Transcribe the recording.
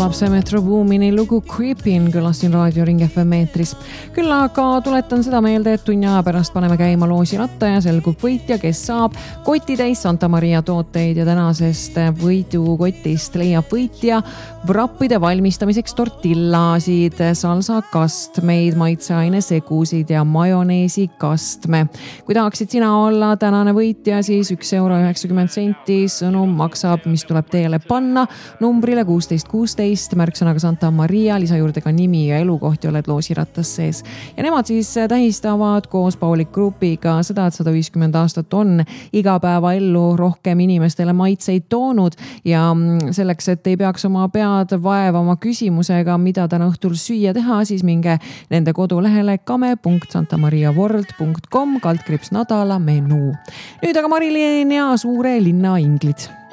kõlab see Metro Boomini lugu Creepin, kõlas siin Raadio Ring FM eetris. Küll aga tuletan seda meelde, et tunni aja pärast paneme käima loosiratta ja selgub võitja, kes saab kotitäis Santa Maria tooteid ja tänasest võidukotist leiab võitja vrappide valmistamiseks tortillasid, salsa kastmeid, maitseaine segusid ja majoneesi kastme. Kui tahaksid sina olla tänane võitja, siis €1.90 sõnum maksab, mis tuleb teele panna numbrile 1616, märksõnaga Santa Maria, lisa juurde ka nimi ja elukoht ja oled loosiratas sees. Ja nemad siis tähistavad koos Paulik Grupiga seda, et 150 aastat on igapäevaellu rohkem inimestele maitseid toonud ja selleks, et ei peaks oma pead vaevama küsimusega, mida täna õhtul süüa teha, siis minge nende kodulehele kame.santamariaworld.com /nädala menu. Nüüd aga Marilyn ja Suure linna inglid.